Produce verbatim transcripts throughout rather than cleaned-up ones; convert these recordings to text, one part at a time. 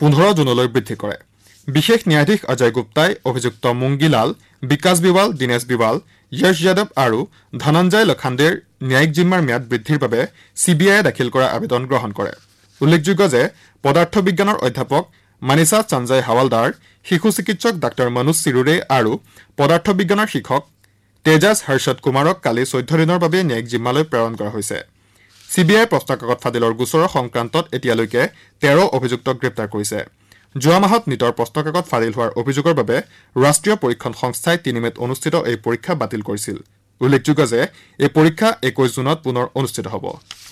পোন্ধৰ জুনলৈ বৃদ্ধি কৰে। বিশেষ ন্যায়াধীশ অজয় গুপ্তাই অভিযুক্ত মুংগীলাল, বিকাশ বিৱাল, দীনেশ বিৱাল, যশ যাদৱ আৰু ধনঞ্জয় লখাণ্ডেৰ ন্যায়িক জিম্মাৰ ম্যাদ বৃদ্ধিৰ বাবে চি বি আইয়ে দাখিল কৰা আবেদন গ্ৰহণ কৰে। উল্লেখযোগ্য যে পদাৰ্থ বিজ্ঞানৰ অধ্যাপক মানিষা সঞ্জয় হাৱালদাৰ, শিশু চিকিৎসক ডাঃ মনোজ চিৰুৰে আৰু পদাৰ্থ বিজ্ঞানৰ শিক্ষক তেজাজ হৰ্ষদ কুমাৰক কালি চৈধ্য দিনৰ বাবে ন্যায়িক জিম্মালৈ প্ৰেৰণ কৰা হৈছে। চি বি আইয়ে প্ৰশ্ন কাকত ফাদিলৰ গোচৰৰ সংক্ৰান্তত এতিয়ালৈকে তেৰ অভিযুক্তক গ্ৰেপ্তাৰ কৰিছে। যোৱা মাহত নিটৰ প্ৰশ্ন কাকত ফাদিল হোৱাৰ অভিযোগৰ বাবে ৰাষ্ট্ৰীয় পৰীক্ষণ সংস্থাই তিনি মেত অনুষ্ঠিত এই পৰীক্ষা বাতিল কৰিছিল। উল্লেখযোগ্য যে এই পৰীক্ষা একৈশ জুনত পুনৰ অনুষ্ঠিত হ'ব।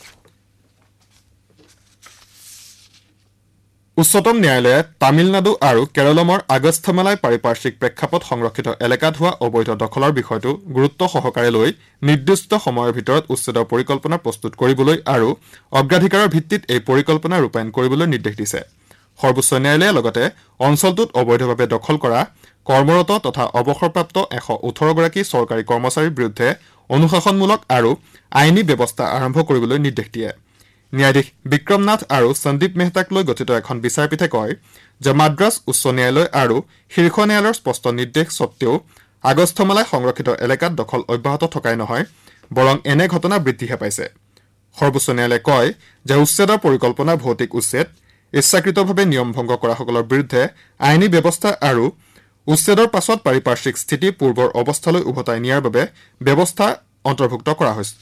উচ্চতম ন্যায়ালয়ে তামিলনাডু আৰু কেৰলমৰ আগস্থমালাই পাৰিপাৰ্শ্বিক প্ৰেক্ষাপট সংৰক্ষিত এলেকাত হোৱা অবৈধ দখলৰ বিষয়টো গুৰুত্ব সহকাৰে লৈ নিৰ্দিষ্ট সময়ৰ ভিতৰত উচ্ছেদৰ পৰিকল্পনা প্ৰস্তুত কৰিবলৈ আৰু অগ্ৰাধিকাৰৰ ভিত্তিত এই পৰিকল্পনা ৰূপায়ণ কৰিবলৈ নিৰ্দেশ দিছে। সৰ্বোচ্চ ন্যায়ালয়ে লগতে অঞ্চলটোত অবৈধভাৱে দখল কৰা কৰ্মৰত তথা অৱসৰপ্ৰাপ্ত এশ ওঠৰ গৰাকী চৰকাৰী কৰ্মচাৰীৰ বিৰুদ্ধে অনুশাসনমূলক আৰু আইনী ব্যৱস্থা আৰম্ভ কৰিবলৈ নিৰ্দেশ দিয়ে। ন্যায়াধীশ বিক্ৰম নাথ আৰু সন্দীপ মেহতাক লৈ গঠিত এখন বিচাৰপীঠে কয় যে মাদ্ৰাছ উচ্চ ন্যায়ালয় আৰু শীৰ্ষ ন্যায়ালয়ৰ স্পষ্ট নিৰ্দেশ সত্বেও আগস্থমালাই সংৰক্ষিত এলেকাত দখল অব্যাহত থকাই নহয়, বৰং এনে ঘটনা বৃদ্ধিহে পাইছে। সৰ্বোচ্চ ন্যায়ালয়ে কয় যে উচ্ছেদৰ পৰিকল্পনা ভৌতিক উচ্ছেদ, ইচ্ছাকৃতভাৱে নিয়ম ভংগ কৰাসকলৰ বিৰুদ্ধে আইনী ব্যৱস্থা আৰু উচ্ছেদৰ পাছত পাৰিপাৰ্শ্বিক স্থিতি পূৰ্বৰ অৱস্থালৈ উভতাই নিয়াৰ বাবে ব্যৱস্থা অন্তৰ্ভুক্ত কৰা হৈছে।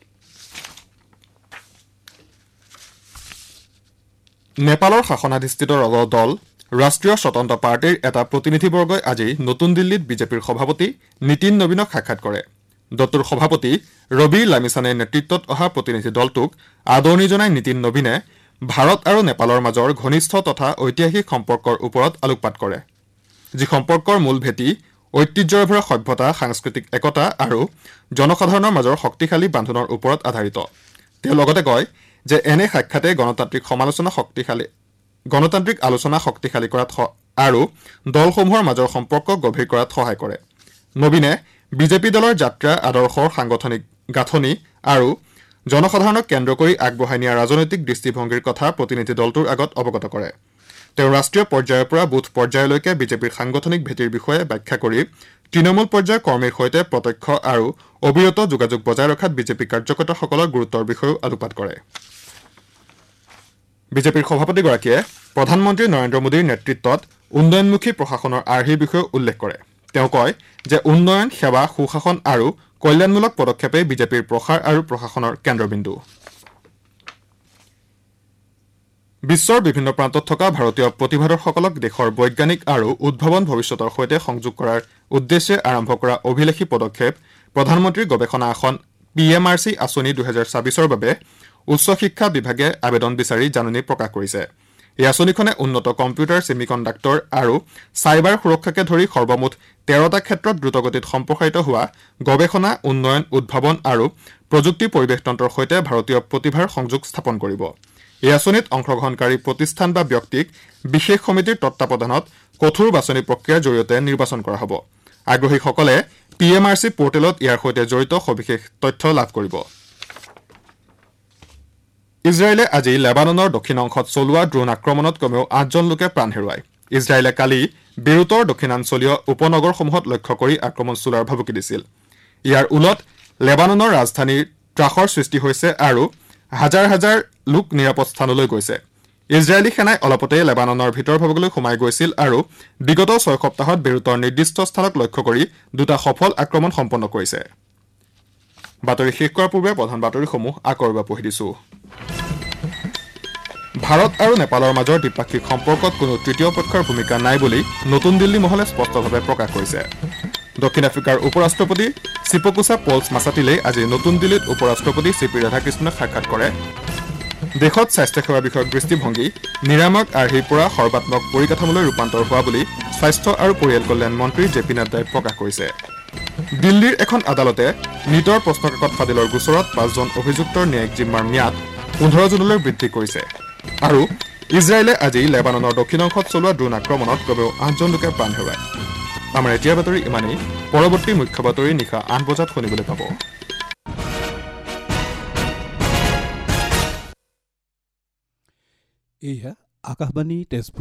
নেপালৰ শাসনাধিষ্ঠিত দল ৰাষ্ট্ৰীয় স্বতন্ত্ৰ পাৰ্টীৰ এটা প্ৰতিনিধিবৰ্গই আজি নতুন দিল্লীত বিজেপিৰ সভাপতি নীতিন নবীনক সাক্ষাৎ কৰে। দলটোৰ সভাপতি ৰবি লামিছানে নেতৃত্বত অহা প্ৰতিনিধি দলটোক আদৰণি জনাই নীতিন নবীনে ভাৰত আৰু নেপালৰ মাজৰ ঘনিষ্ঠ তথা ঐতিহাসিক সম্পৰ্কৰ ওপৰত আলোকপাত কৰে, যি সম্পৰ্কৰ মূল ভেটি ঐতিহ্যৰে ভৰা সভ্যতা, সাংস্কৃতিক একতা আৰু জনসাধাৰণৰ মাজৰ শক্তিশালী বান্ধোনৰ ওপৰত আধাৰিত। তেওঁ লগতে কয় যে এনে সাক্ষাতে গণতান্ত্ৰিক সমালোচনা শক্তিশালী গণতান্ত্ৰিক আলোচনা শক্তিশালী কৰাত আৰু দলসমূহৰ মাজৰ সম্পৰ্ক গভীৰ কৰাত সহায় কৰে। নবীনে বিজেপি দলৰ যাত্ৰা, আদৰ্শৰ সাংগঠনিক গাঁথনি আৰু জনসাধাৰণক কেন্দ্ৰ কৰি আগবঢ়াই নিয়া ৰাজনৈতিক দৃষ্টিভংগীৰ কথা প্ৰতিনিধি দলটোৰ আগত অৱগত কৰে। তেওঁ ৰাষ্ট্ৰীয় পৰ্যায়ৰ পৰা বুথ পৰ্যায়লৈকে বিজেপিৰ সাংগঠনিক ভেটিৰ বিষয়ে ব্যাখ্যা কৰি তৃণমূল পৰ্যায়ৰ কৰ্মীৰ সৈতে প্ৰত্যক্ষ আৰু অবিৰত যোগাযোগ বজাই ৰখাত বিজেপি কাৰ্যকৰ্তাসকলৰ গুৰুত্বৰ বিষয়েও আলোকপাত কৰে। বিজেপিৰ সভাপতিগৰাকীয়ে প্ৰধানমন্ত্ৰী নৰেন্দ্ৰ মোদীৰ নেতৃত্বত উন্নয়নমুখী প্ৰশাসনৰ আৰ্হিৰ বিষয়ে উল্লেখ কৰে। তেওঁ কয় যে উন্নয়ন, সেৱা, সুশাসন আৰু কল্যাণমূলক পদক্ষেপে বিজেপিৰ প্ৰসাৰ আৰু প্ৰশাসনৰ কেন্দ্ৰবিন্দু। বিশ্বৰ বিভিন্ন প্ৰান্তত থকা ভাৰতীয় প্ৰতিভাধৰসকলক দেশৰ বৈজ্ঞানিক আৰু উদ্ভাৱন ভৱিষ্যতৰ সৈতে সংযোগ কৰাৰ উদ্দেশ্যে আৰম্ভ কৰা অভিলেখী পদক্ষেপ প্ৰধানমন্ত্ৰী গৱেষণা আসন পি এম আৰ চি আঁচনি দুহেজাৰ ছাব্বিছৰ বাবে উচ্চ শিক্ষা বিভাগে আবেদন বিচাৰি জাননী প্ৰকাশ কৰিছে। এই আঁচনিখনে উন্নত কম্পিউটাৰ, ছেমিকণ্ডাক্টৰ আৰু চাইবাৰ সুৰক্ষাকে ধৰি সৰ্বমুঠ তেৰটা ক্ষেত্ৰত দ্ৰুতগতিত সম্প্ৰসাৰিত হোৱা গৱেষণা, উন্নয়ন, উদ্ভাৱন আৰু প্ৰযুক্তি পৰিৱেশতন্ত্ৰৰ সৈতে ভাৰতীয় প্ৰতিভাৰ সংযোগ স্থাপন কৰিব। এই আঁচনিত অংশগ্ৰহণকাৰী প্ৰতিষ্ঠান বা ব্যক্তিক বিশেষ সমিতিৰ তত্বাৱধানত কঠোৰ বাছনি প্ৰক্ৰিয়াৰ জৰিয়তে নিৰ্বাচন কৰা হ'ব। আগ্ৰহীসকলে পি এম আৰ চি পৰ্টেলত ইয়াৰ সৈতে জড়িত সবিশেষ তথ্য লাভ কৰিব। ইজৰাইলে আজি লেবাননৰ দক্ষিণ অংশত চলোৱা ড্ৰোন আক্ৰমণত কমেও আঠজন লোকে প্ৰাণ হেৰুৱায়। ইজৰাইলে কালি বেৰুতৰ দক্ষিণাঞ্চলীয় উপনগৰসমূহত লক্ষ্য কৰি আক্ৰমণ চলোৱাৰ ভাবুকি দিছিল। ইয়াৰ উলত লেবাননৰ ৰাজধানীৰ ত্ৰাসৰ সৃষ্টি হৈছে আৰু হাজাৰ হাজাৰ লোক নিৰাপদ স্থানলৈ গৈছে। ইজৰাইলী সেনাই অলপতে লেবাননৰ ভিতৰ ভাগলৈ সোমাই গৈছিল আৰু বিগত ছয় সপ্তাহত বেৰুতৰ নিৰ্দিষ্ট স্থানক লক্ষ্য কৰি দুটা সফল আক্ৰমণ সম্পন্ন কৰিছে। বাতৰি শেষ কৰাৰ পূৰ্বে প্ৰধান বাতৰিসমূহ আকৌ এবাৰ পঢ়ি দিছো। ভাৰত আৰু নেপালৰ মাজৰ দ্বিপাক্ষিক সম্পৰ্কত কোনো তৃতীয় পক্ষৰ ভূমিকা নাই বুলি নতুন দিল্লী মহলে স্পষ্টভাৱে প্ৰকাশ কৰিছে। দক্ষিণ আফ্ৰিকাৰ উপ ৰাষ্ট্ৰপতি চিপকুচা পলছ মাছাটিলে আজি নতুন দিল্লীত উপ ৰাষ্ট্ৰপতি চি পি ৰাধাকৃষ্ণক সাক্ষাৎ কৰে। দেশত স্বাস্থ্যসেৱা বিষয়ক দৃষ্টিভংগী নিৰাময়ক আৰ্হিৰ পৰা সৰ্বাত্মক পৰিকাঠামোলৈ ৰূপান্তৰ হোৱা বুলি স্বাস্থ্য আৰু পৰিয়াল কল্যাণ মন্ত্ৰী জে পি নাড্ডাই প্ৰকাশ কৰিছে। দিল্লীৰ এখন আদালতে নিটৰ প্ৰশ্নকাকত ফাদিলৰ গোচৰত পাঁচজন অভিযুক্তৰ ন্যায়িক জিম্মাৰ ম্যাদ পোন্ধৰ জুনলৈ বৃদ্ধি কৰিছে। আৰু ইজৰাইলে আজি লেবাননৰ দক্ষিণ অংশত চলোৱা ড্ৰোন আক্ৰমণত কমেও আঠজন লোকে প্ৰাণ হেৰুৱায়। আমাৰ এতিয়া বাতৰি ইমানেই। পৰৱৰ্তী মুখ্য বাতৰি নিশা আঠ বজাত শুনিবলৈ পাব। এয়া আকাশবাণী তেজপুৰ।